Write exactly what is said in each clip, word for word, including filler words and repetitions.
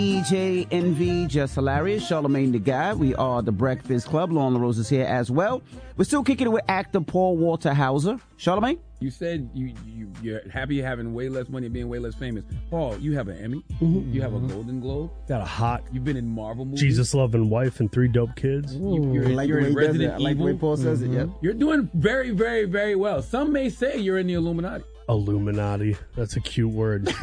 D J Envy, Just Hilarious, Charlamagne the Guy. We are the Breakfast Club. Lauren LaRose is here as well. We're still kicking it with actor Paul Walter Hauser. Charlamagne? You said you, you, you're happy having way less money and being way less famous. Paul, you have an Emmy. Mm-hmm. You have a Golden Globe. Got a hot. You've been in Marvel movies. Jesus-loving wife and three dope kids. You, you're I like you're the way in he does Resident it. I like the way Evil. Paul says Mm-hmm. it, yep. You're doing very, very, very well. Some may say you're in the Illuminati. Illuminati. That's a cute word.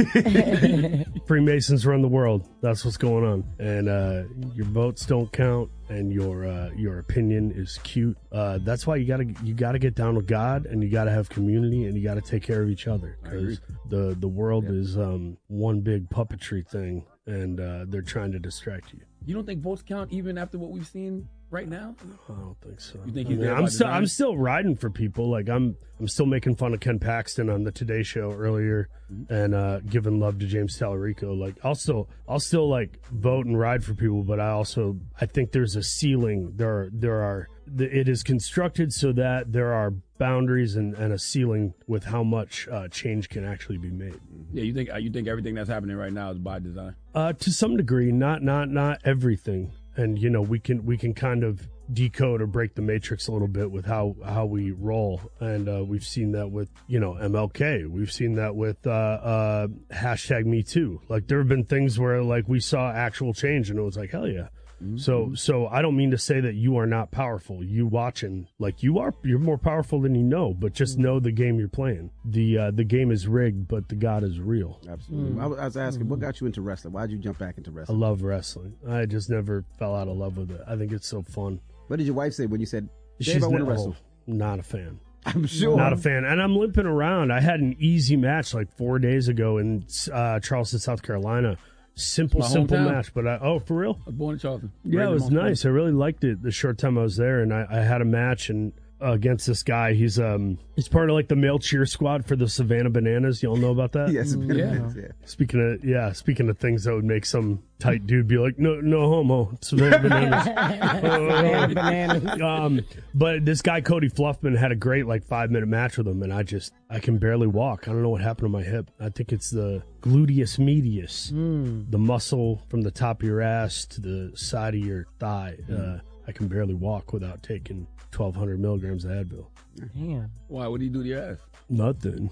Freemasons run the world. That's what's going on. And uh, your votes don't count, and your uh, your opinion is cute. Uh, that's why you gotta you gotta get down with God, and you gotta have community, and you gotta take care of each other, because the the world yeah. is um, one big puppetry thing, and uh, they're trying to distract you. You don't think votes count even after what we've seen right now? I don't think so. You think I he's mean, there I'm by still design? I'm still riding for people. Like I'm I'm still making fun of Ken Paxton on the Today Show earlier, mm-hmm. and uh, giving love to James Tallarico. Like I'll still I'll still like vote and ride for people, but I also I think there's a ceiling. There are there are it is constructed so that there are boundaries and, and a ceiling with how much uh, change can actually be made. Yeah, you think you think everything that's happening right now is by design? Uh, to some degree, not not not everything. And you know, we can we can kind of decode or break the matrix a little bit with how how we roll, and uh, we've seen that with you know M L K. We've seen that with uh, uh, hashtag Me Too. Like there have been things where like we saw actual change, and it was like hell yeah. Mm-hmm. So so I don't mean to say that you are not powerful. You watching, like you are, you're more powerful than you know. But just know the game you're playing. The uh, the game is rigged, but the God is real. Absolutely. Mm-hmm. I, was, I was asking, mm-hmm. what got you into wrestling? Why did you jump back into wrestling? I love wrestling. I just never fell out of love with it. I think it's so fun. What did your wife say when you said, Dave, She's I want to no, wrestle? Not a fan. I'm sure. Not a fan. And I'm limping around. I had an easy match like four days ago in uh, Charleston, South Carolina. Simple, simple hometown. match, but I, oh, for real? I was born in Charleston. Yeah, it was nice. I really liked it the short time I was there, and I, I had a match and uh, against this guy. He's um he's part of like the male cheer squad for the Savannah Bananas. Y'all know about that? Yes, yeah. yeah. yeah. Speaking of yeah, speaking of things that would make some tight dude be like, no, no homo, Savannah Bananas. Savannah Bananas. Um, but this guy Cody Fluffman had a great like five minute match with him, and I just I can barely walk. I don't know what happened to my hip. I think it's the gluteus medius, mm. the muscle from the top of your ass to the side of your thigh. Mm. Uh, I can barely walk without taking twelve hundred milligrams of Advil. Damn. Why? What do you do to your ass? Nothing.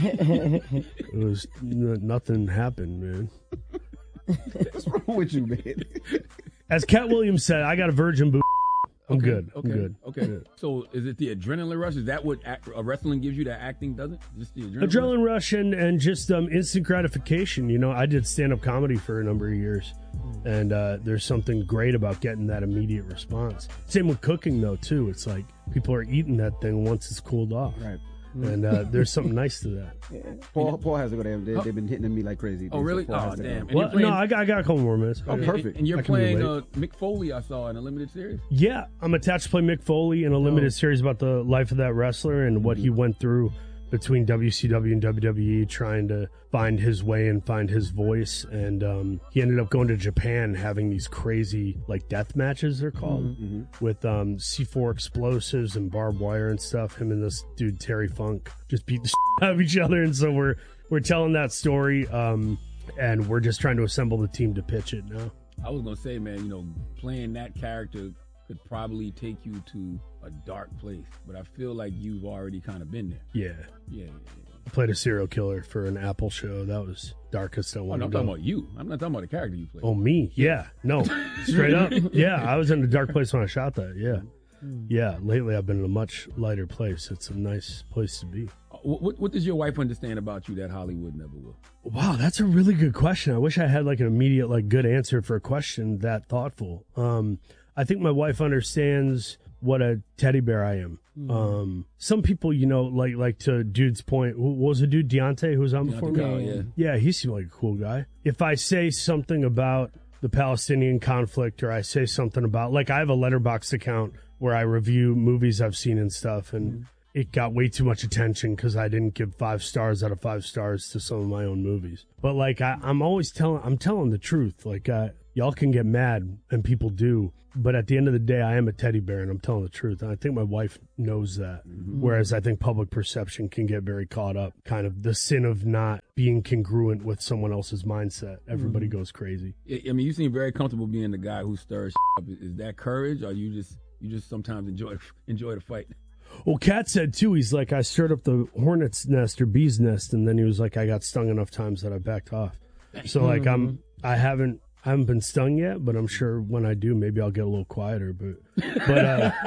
It was n- nothing happened, man. What's wrong with you, man? As Cat Williams said, I got a virgin boob. I'm okay, good. Okay. I'm good. Okay. Good. So is it the adrenaline rush? Is that what act, uh, wrestling gives you that acting doesn't? Just the adrenaline, adrenaline rush and, and just um, instant gratification. You know, I did stand-up comedy for a number of years, and uh, there's something great about getting that immediate response. Same with cooking, though, too. It's like people are eating that thing once it's cooled off. Right. And uh, there's something nice to that. Yeah. Paul, Paul has to go there. They, they've been hitting me like crazy. Oh, really? So Oh, damn. Well, playing, no, I got, I got a couple more minutes. Oh, perfect. And you're I can playing uh, Mick Foley, I saw, in a limited series? Yeah, I'm attached to play Mick Foley in a limited oh. series about the life of that wrestler and mm-hmm. what he went through between W C W and W W E, trying to find his way and find his voice. And um, he ended up going to Japan, having these crazy like death matches, they're called, mm-hmm. with um, C four explosives and barbed wire and stuff. Him and this dude Terry Funk just beat the shit out of each other. And so we're we're telling that story, um, and we're just trying to assemble the team to pitch it now. I was gonna say, man, you know, playing that character could probably take you to a dark place, but I feel like you've already kind of been there. Yeah. Yeah. yeah, yeah. I played a serial killer for an Apple show. That was darkest I Oh, wanted no, I'm to talking go. about you. I'm not talking about the character you played. Oh, me? Yeah. No. Straight up. Yeah, I was in a dark place when I shot that. Yeah. Yeah, lately I've been in a much lighter place. It's a nice place to be. What, what does your wife understand about you that Hollywood never will? Wow, that's a really good question. I wish I had like an immediate, like good answer for a question that thoughtful. Um, I think my wife understands what a teddy bear I am. Mm. Um, some people, you know, like like to dude's point, what was the dude, Deontay, who was on before Kyle, me? yeah. Yeah, he seemed like a cool guy. If I say something about the Palestinian conflict, or I say something about, like I have a Letterboxd account where I review movies I've seen and stuff, and mm. it got way too much attention because I didn't give five stars out of five stars to some of my own movies. But like I, I'm always telling, I'm telling the truth. Like I, y'all can get mad, and people do. But at the end of the day, I am a teddy bear, and I'm telling the truth. And I think my wife knows that. Mm-hmm. Whereas I think public perception can get very caught up. Kind of the sin of not being congruent with someone else's mindset. Everybody mm-hmm. goes crazy. I mean, you seem very comfortable being the guy who stirs up. Is that courage, or you just you just sometimes enjoy enjoy the fight? Well, Kat said, too, he's like, I stirred up the hornet's nest or bee's nest, and then he was like, I got stung enough times that I backed off. So, like, I'm, I haven't, I haven't been stung yet, but I'm sure when I do, maybe I'll get a little quieter. But, but,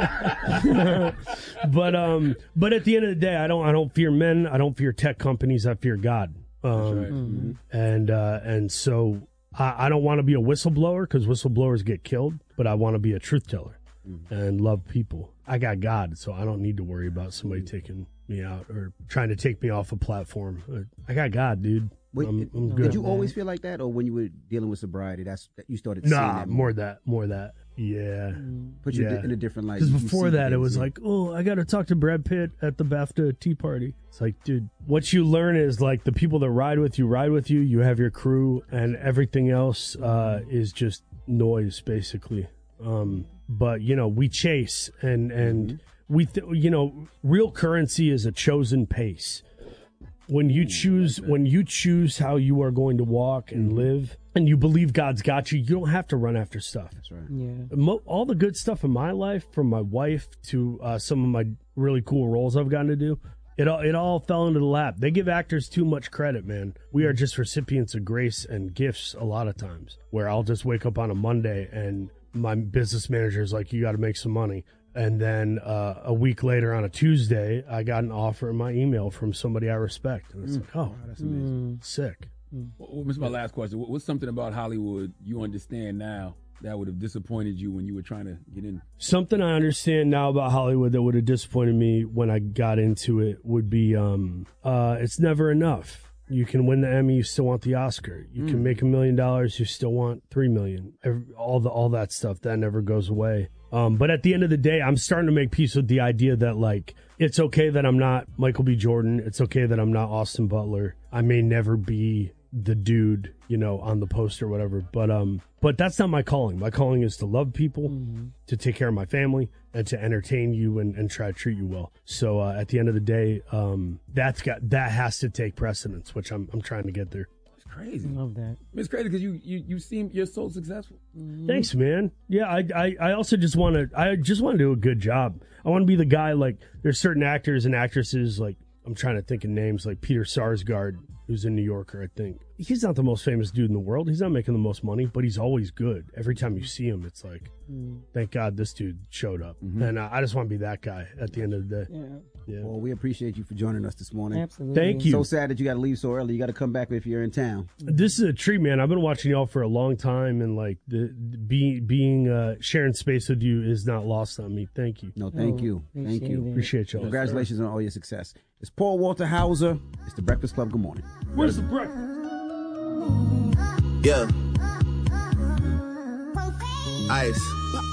uh, but, um, but at the end of the day, I don't, I don't fear men. I don't fear tech companies. I fear God. Um, right. mm-hmm. and, uh, and so I, I don't want to be a whistleblower because whistleblowers get killed, but I want to be a truth teller and love people. I got God, so I don't need to worry about somebody taking me out or trying to take me off a platform. I got God, dude. Wait, I'm, I'm did good. you always feel like that, or when you were dealing with sobriety, that's that you started seeing Nah, that more that, more that. Yeah. Put you yeah. in a different light. Because You before see that, it things, was yeah. like, oh, I got to talk to Brad Pitt at the BAFTA Tea Party. It's like, dude, what you learn is like the people that ride with you, ride with you. You have your crew, and everything else uh, is just noise, basically. Um, but, you know, we chase, and, and mm-hmm. we, th- you know, real currency is a chosen pace. When you choose, like when you choose how you are going to walk and mm-hmm. live, and you believe God's got you, you don't have to run after stuff. That's right. Yeah. Mo- all the good stuff in my life, from my wife to uh, some of my really cool roles I've gotten to do, it all it all fell into the lap. They give actors too much credit, man. We are just recipients of grace and gifts a lot of times. Where I'll just wake up on a Monday and my business manager is like, "You got to make some money." And then uh, a week later on a Tuesday, I got an offer in my email from somebody I respect. And it's Mm. like, oh, Wow, that's amazing. sick. Well, this is my last question. What- What's something about Hollywood you understand now that would have disappointed you when you were trying to get in? Something I understand now about Hollywood that would have disappointed me when I got into it would be um, uh, it's never enough. You can win the Emmy, you still want the Oscar. You mm. can make a million dollars, you still want three million. Every, all the all that stuff that never goes away. Um, but at the end of the day, I'm starting to make peace with the idea that, like, it's okay that I'm not Michael B. Jordan. It's okay that I'm not Austin Butler. I may never be the dude, you know, on the poster or whatever. But um, but that's not my calling. My calling is to love people, mm-hmm. to take care of my family, and to entertain you and, and try to treat you well. So uh, at the end of the day, um, that's got that has to take precedence, which I'm I'm trying to get there. Crazy. I love that. It's crazy because you, you you seem you're so successful. Mm-hmm. Thanks, man. Yeah, I I, I also just want to I just want to do a good job. I want to be the guy, like, there's certain actors and actresses, like, I'm trying to think of names, like Peter Sarsgaard, who's a New Yorker, I think. He's not the most famous dude in the world. He's not making the most money, but he's always good. Every time you see him, it's like, mm. thank God this dude showed up. Mm-hmm. And uh, I just want to be that guy at the end of the day. Yeah. Yeah. Well, we appreciate you for joining us this morning. Absolutely. Thank you. So sad that you got to leave so early. You got to come back if you're in town. This is a treat, man. I've been watching y'all for a long time, and like the, the being being uh, sharing space with you is not lost on me. Thank you. No, thank Oh, you. Thank appreciate you. it. Appreciate y'all. Congratulations on all your success. It's Paul Walter Hauser. It's the Breakfast Club. Good morning. Where's the breakfast? Yeah. Ice.